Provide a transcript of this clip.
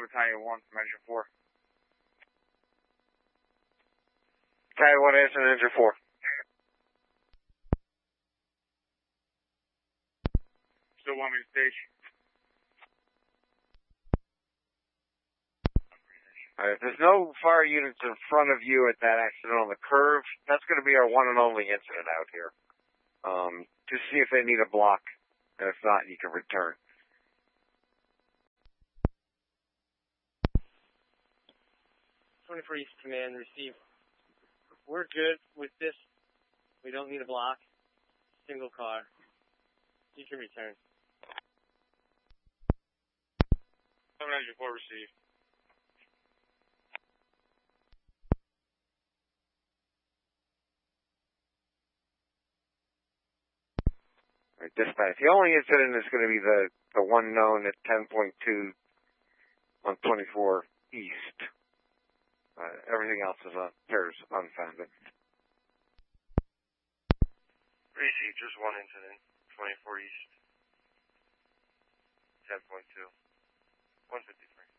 Battalion 1 from Engine 4. Battalion 1 answering Engine 4. Still want me to stage? Alright, if there's no fire units in front of you at that accident on the curve, that's going to be our one and only incident out here. To see if they need a block, and if not, you can return. 24 East Command, receive. We're good with this. We don't need a block. Single car. You can return. 7 Engine 4 received. Right, dispatch. The only incident is going to be the one known at 10.2 on 24 East. Everything else appears unfounded. Received, just one incident, 24 East, 10.2, 153.